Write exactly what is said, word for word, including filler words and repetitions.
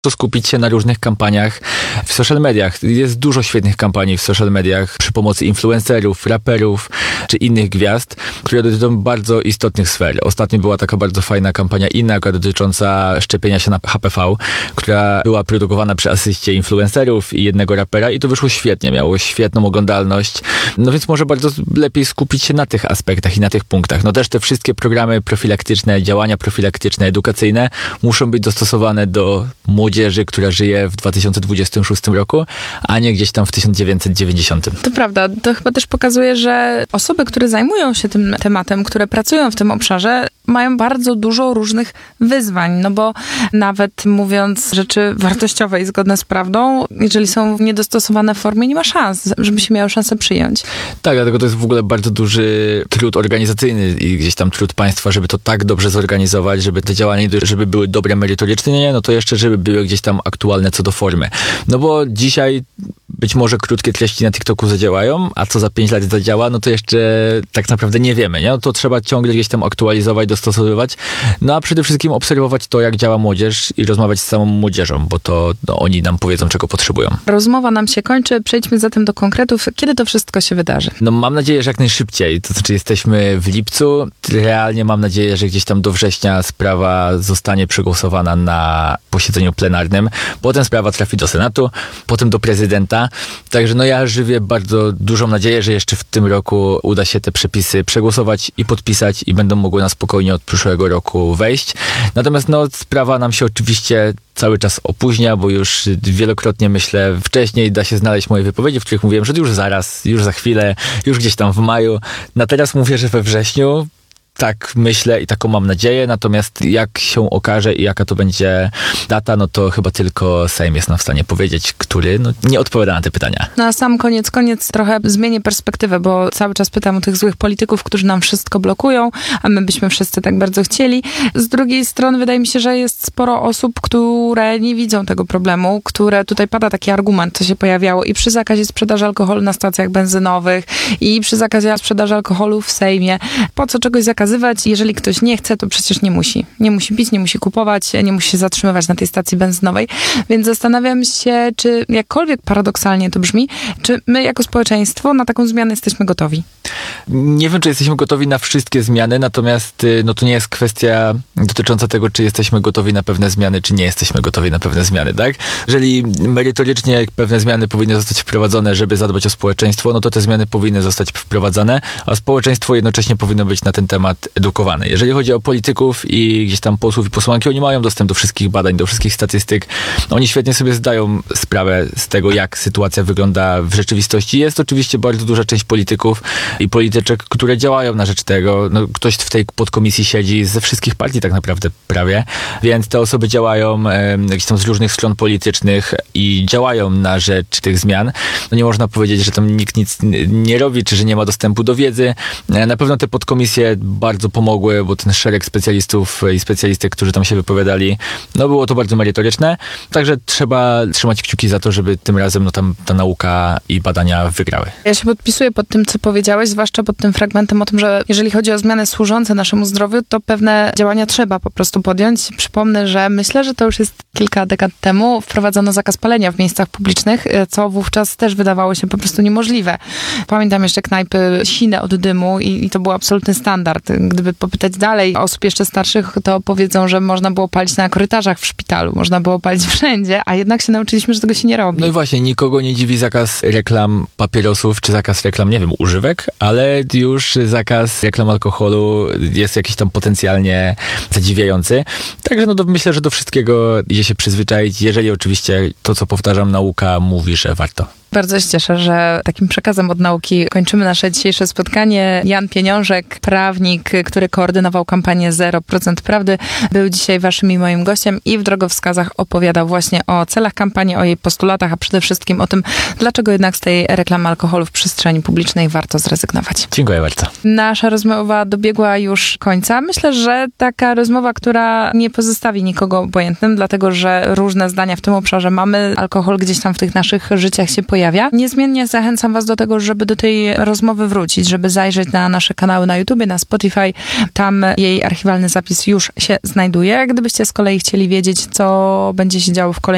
To skupić się na różnych kampaniach w social mediach. Jest dużo świetnych kampanii w social mediach przy pomocy influencerów, raperów czy innych gwiazd, które dotyczą bardzo istotnych sfer. Ostatnio była taka bardzo fajna kampania inna, dotycząca szczepienia się na H P V, która była produkowana przy asyście influencerów i jednego rapera i to wyszło świetnie, miało świetną oglądalność. No więc może bardzo lepiej skupić się na tych aspektach i na tych punktach. No też te wszystkie programy profilaktyczne, działania profilaktyczne, edukacyjne muszą być dostosowane do młodzieży, która żyje w dwa tysiące dwudziestym szóstym roku, a nie gdzieś tam w tysiąc dziewięćset dziewięćdziesiątym. To prawda. To chyba też pokazuje, że osoby, które zajmują się tym tematem, które pracują w tym obszarze, mają bardzo dużo różnych wyzwań, no bo nawet mówiąc rzeczy wartościowe i zgodne z prawdą, jeżeli są w niedostosowane formie, nie ma szans, żeby się miało szansę przyjąć. Tak, dlatego to jest w ogóle bardzo duży trud organizacyjny i gdzieś tam trud państwa, żeby to tak dobrze zorganizować, żeby te działania, żeby były dobre merytorycznie, no to jeszcze, żeby były gdzieś tam aktualne co do formy. No bo dzisiaj być może krótkie treści na TikToku zadziałają, a co za pięć lat zadziała, no to jeszcze tak naprawdę nie wiemy, nie? No to trzeba ciągle gdzieś tam aktualizować, dostosowywać, no a przede wszystkim obserwować to, jak działa młodzież i rozmawiać z samą młodzieżą, bo to no, oni nam powiedzą, czego potrzebują. Rozmowa nam się kończy, przejdźmy zatem do konkretów. Kiedy to wszystko się wydarzy? No mam nadzieję, że jak najszybciej, to znaczy jesteśmy w lipcu, realnie mam nadzieję, że gdzieś tam do września sprawa zostanie przegłosowana na posiedzeniu plenarnym, potem sprawa trafi do Senatu, potem do prezydenta. Także no ja żywię bardzo dużą nadzieję, że jeszcze w tym roku uda się te przepisy przegłosować i podpisać i będą mogły na spokojnie od przyszłego roku wejść. Natomiast no sprawa nam się oczywiście cały czas opóźnia, bo już wielokrotnie myślę, wcześniej da się znaleźć moje wypowiedzi, w których mówiłem, że już zaraz, już za chwilę, już gdzieś tam w maju. Na teraz mówię, że we wrześniu. Tak myślę i taką mam nadzieję, natomiast jak się okaże i jaka to będzie data, no to chyba tylko Sejm jest nam w stanie powiedzieć, który no, nie odpowiada na te pytania. No a sam koniec, koniec trochę zmienię perspektywę, bo cały czas pytam o tych złych polityków, którzy nam wszystko blokują, a my byśmy wszyscy tak bardzo chcieli. Z drugiej strony wydaje mi się, że jest sporo osób, które nie widzą tego problemu, które tutaj pada taki argument, co się pojawiało i przy zakazie sprzedaży alkoholu na stacjach benzynowych i przy zakazie sprzedaży alkoholu w Sejmie. Po co czegoś zakazywać? Jeżeli ktoś nie chce, to przecież nie musi. Nie musi pić, nie musi kupować, nie musi się zatrzymywać na tej stacji benzynowej. Więc zastanawiam się, czy jakkolwiek paradoksalnie to brzmi, czy my jako społeczeństwo na taką zmianę jesteśmy gotowi? Nie wiem, czy jesteśmy gotowi na wszystkie zmiany, natomiast no to nie jest kwestia dotycząca tego, czy jesteśmy gotowi na pewne zmiany, czy nie jesteśmy gotowi na pewne zmiany, tak? Jeżeli merytorycznie pewne zmiany powinny zostać wprowadzone, żeby zadbać o społeczeństwo, no to te zmiany powinny zostać wprowadzane, a społeczeństwo jednocześnie powinno być na ten temat edukowane. Jeżeli chodzi o polityków i gdzieś tam posłów i posłanki, oni mają dostęp do wszystkich badań, do wszystkich statystyk. Oni świetnie sobie zdają sprawę z tego, jak sytuacja wygląda w rzeczywistości. Jest oczywiście bardzo duża część polityków i polityczek, które działają na rzecz tego. No, ktoś w tej podkomisji siedzi ze wszystkich partii tak naprawdę prawie, więc te osoby działają e, gdzieś tam z różnych stron politycznych i działają na rzecz tych zmian. No nie można powiedzieć, że tam nikt nic nie robi, czy że nie ma dostępu do wiedzy. E, na pewno te podkomisje bardzo pomogły, bo ten szereg specjalistów i specjalistek, którzy tam się wypowiadali, no było to bardzo merytoryczne. Także trzeba trzymać kciuki za to, żeby tym razem no tam ta nauka i badania wygrały. Ja się podpisuję pod tym, co powiedziałeś, zwłaszcza pod tym fragmentem o tym, że jeżeli chodzi o zmiany służące naszemu zdrowiu, to pewne działania trzeba po prostu podjąć. Przypomnę, że myślę, że to już jest kilka dekad temu wprowadzono zakaz palenia w miejscach publicznych, co wówczas też wydawało się po prostu niemożliwe. Pamiętam jeszcze knajpy sine od dymu i, i to był absolutny standard. Gdyby popytać dalej osób jeszcze starszych, to powiedzą, że można było palić na korytarzach w szpitalu, można było palić wszędzie, a jednak się nauczyliśmy, że tego się nie robi. No i właśnie, nikogo nie dziwi zakaz reklam papierosów, czy zakaz reklam, nie wiem, używek, ale już zakaz reklam alkoholu jest jakiś tam potencjalnie zadziwiający. Także no to myślę, że do wszystkiego idzie się przyzwyczaić, jeżeli oczywiście to, co powtarzam, nauka mówi, że warto. Bardzo się cieszę, że takim przekazem od nauki kończymy nasze dzisiejsze spotkanie. Jan Pieniążek, prawnik, który koordynował kampanię zero procent Prawdy, był dzisiaj waszym i moim gościem i w drogowskazach opowiadał właśnie o celach kampanii, o jej postulatach, a przede wszystkim o tym, dlaczego jednak z tej reklamy alkoholu w przestrzeni publicznej warto zrezygnować. Dziękuję bardzo. Nasza rozmowa dobiegła już końca. Myślę, że taka rozmowa, która nie pozostawi nikogo obojętnym, dlatego że różne zdania w tym obszarze mamy. Alkohol gdzieś tam w tych naszych życiach się pojawia. Niezmiennie zachęcam was do tego, żeby do tej rozmowy wrócić, żeby zajrzeć na nasze kanały na YouTubie, na Spotify. Tam jej archiwalny zapis już się znajduje. Gdybyście z kolei chcieli wiedzieć, co będzie się działo w kolejnym